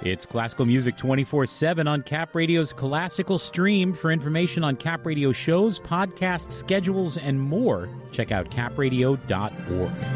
It's classical music 24/7 on Cap Radio's Classical Stream. For information on Cap Radio shows, podcasts, schedules, and more, check out capradio.org.